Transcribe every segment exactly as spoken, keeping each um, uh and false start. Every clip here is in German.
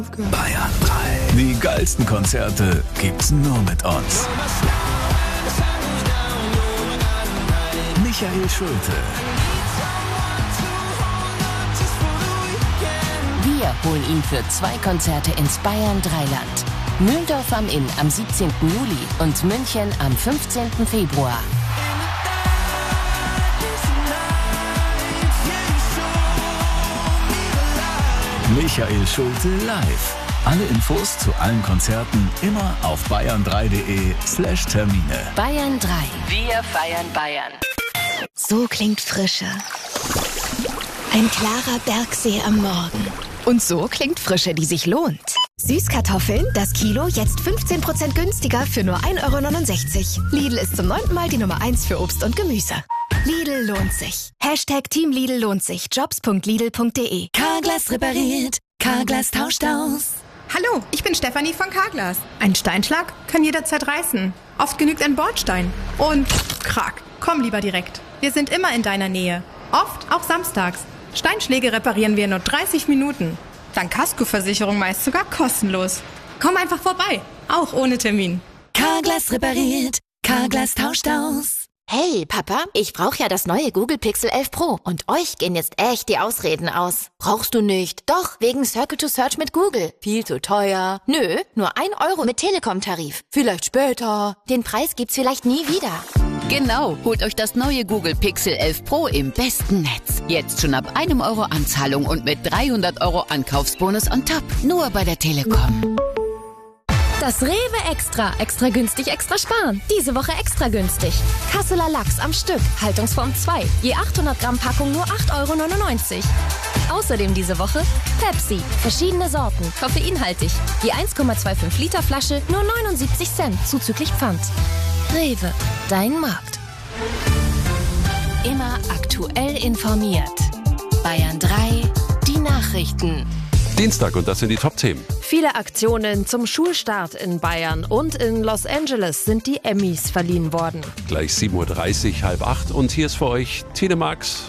Bayern drei. Die geilsten Konzerte gibt's nur mit uns. Michael Schulte. Wir holen ihn für zwei Konzerte ins Bayern drei Land. Mühldorf am Inn am siebzehnten Juli und München am fünfzehnten Februar. Michael Schulte live. Alle Infos zu allen Konzerten immer auf bayern drei punkt de slash Termine. Bayern drei. Wir feiern Bayern. So klingt Frische. Ein klarer Bergsee am Morgen. Und so klingt Frische, die sich lohnt. Süßkartoffeln, das Kilo jetzt fünfzehn Prozent günstiger für nur ein Euro neunundsechzig. Lidl ist zum neunten Mal die Nummer eins für Obst und Gemüse. Lidl lohnt sich. Hashtag Team Lidl lohnt sich. jobs punkt lidl punkt de. Carglass repariert. Carglass tauscht aus. Hallo, ich bin Stefanie von Carglass. Ein Steinschlag kann jederzeit reißen. Oft genügt ein Bordstein. Und krack, komm lieber direkt. Wir sind immer in deiner Nähe. Oft auch samstags. Steinschläge reparieren wir in nur dreißig Minuten. Dank Kaskoversicherung meist sogar kostenlos. Komm einfach vorbei, auch ohne Termin. Carglass repariert. Carglass tauscht aus. Hey, Papa, ich brauche ja das neue Google Pixel elf Pro und euch gehen jetzt echt die Ausreden aus. Brauchst du nicht? Doch, wegen Circle to Search mit Google. Viel zu teuer. Nö, nur ein Euro mit Telekom-Tarif. Vielleicht später. Den Preis gibt's vielleicht nie wieder. Genau, holt euch das neue Google Pixel elf Pro im besten Netz. Jetzt schon ab einem Euro Anzahlung und mit dreihundert Euro Ankaufsbonus on top. Nur bei der Telekom. Das Rewe Extra. Extra günstig, extra sparen. Diese Woche extra günstig. Kasseler Lachs am Stück. Haltungsform zwei. Je achthundert Gramm Packung nur acht Euro neunundneunzig. Außerdem diese Woche Pepsi. Verschiedene Sorten. Koffeinhaltig. Je eins Komma fünfundzwanzig Liter Flasche nur neunundsiebzig Cent. Zuzüglich Pfand. Rewe. Dein Markt. Immer aktuell informiert. Bayern drei. Die Nachrichten. Dienstag und das sind die Top-Themen. Viele Aktionen zum Schulstart in Bayern und in Los Angeles sind die Emmys verliehen worden. Gleich sieben Uhr dreißig, halb acht und hier ist für euch Tine Marx.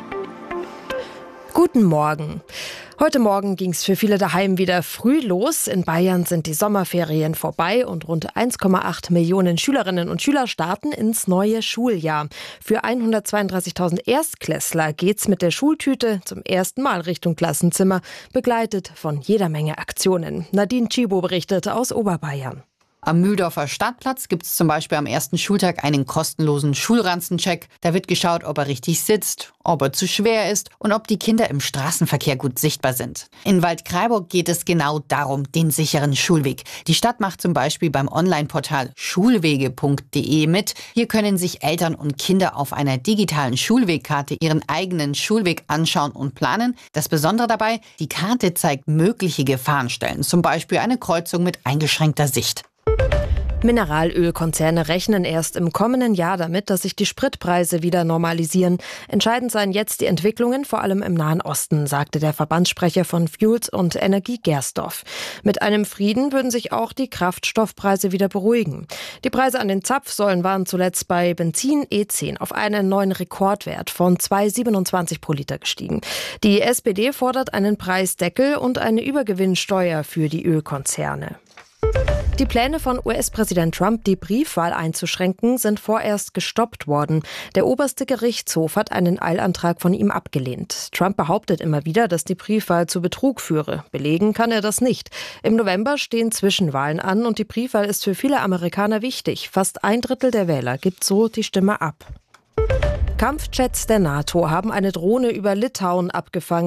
Guten Morgen. Heute Morgen ging es für viele daheim wieder früh los. In Bayern sind die Sommerferien vorbei und rund eins Komma acht Millionen Schülerinnen und Schüler starten ins neue Schuljahr. Für hundertzweiunddreißigtausend Erstklässler geht's mit der Schultüte zum ersten Mal Richtung Klassenzimmer, begleitet von jeder Menge Aktionen. Nadine Tschibo berichtet aus Oberbayern. Am Mühldorfer Stadtplatz gibt es zum Beispiel am ersten Schultag einen kostenlosen Schulranzencheck. Da wird geschaut, ob er richtig sitzt, ob er zu schwer ist und ob die Kinder im Straßenverkehr gut sichtbar sind. In Waldkraiburg geht es genau darum, den sicheren Schulweg. Die Stadt macht zum Beispiel beim Online-Portal schulwege punkt de mit. Hier können sich Eltern und Kinder auf einer digitalen Schulwegkarte ihren eigenen Schulweg anschauen und planen. Das Besondere dabei, die Karte zeigt mögliche Gefahrenstellen, zum Beispiel eine Kreuzung mit eingeschränkter Sicht. Mineralölkonzerne rechnen erst im kommenden Jahr damit, dass sich die Spritpreise wieder normalisieren. Entscheidend seien jetzt die Entwicklungen, vor allem im Nahen Osten, sagte der Verbandssprecher von Fuels und Energie Gersdorf. Mit einem Frieden würden sich auch die Kraftstoffpreise wieder beruhigen. Die Preise an den Zapfsäulen waren zuletzt bei Benzin E zehn auf einen neuen Rekordwert von zwei Euro siebenundzwanzig pro Liter gestiegen. Die S P D fordert einen Preisdeckel und eine Übergewinnsteuer für die Ölkonzerne. Die Pläne von U S-Präsident Trump, die Briefwahl einzuschränken, sind vorerst gestoppt worden. Der oberste Gerichtshof hat einen Eilantrag von ihm abgelehnt. Trump behauptet immer wieder, dass die Briefwahl zu Betrug führe. Belegen kann er das nicht. Im November stehen Zwischenwahlen an und die Briefwahl ist für viele Amerikaner wichtig. Fast ein Drittel der Wähler gibt so die Stimme ab. Kampfjets der NATO haben eine Drohne über Litauen abgefangen.